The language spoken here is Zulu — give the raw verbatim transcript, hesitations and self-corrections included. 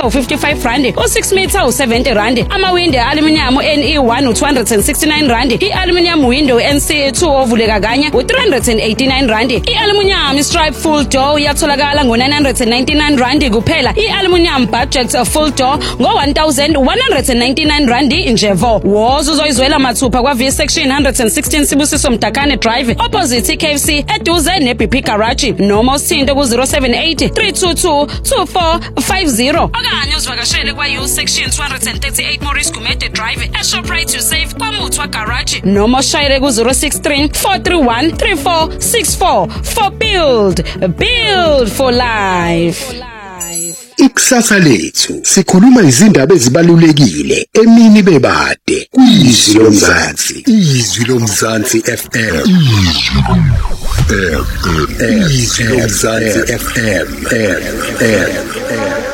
meter u-fifty-five rand, u-six meter u-seventy rand, amawindi aluminium N E one u-two hundred sixty-nine rand, i-aluminium window N C two ovuleka kanye u-three hundred eighty-nine rand, i-aluminium stripe full door yatholakala ngo-nine hundred ninety-nine rand kuphela, i-aluminium budget full door ngo-one thousand one hundred ninety-nine rand injevo. Woza uzoyizwela mathupha kwa V section one hundred sixteen Sibusiso Mdakane Drive opposite K F C eduze ne-B P Garage, noma usinde ku zero seven eight three two two two four five zero okanye uzivakashele kwa U section two hundred thirty-eight Maurice Gumede Drive eShoprite uSafe kwaMuthwa Garage, noma ushayele ku zero six three four three one three four six four for Build Build for Life. Ikusasa lethu sikhuluma izindaba ezibalulekile emini bebade kwizwi lomzansi, izwi lomzansi F M, izwi lomzansi F M.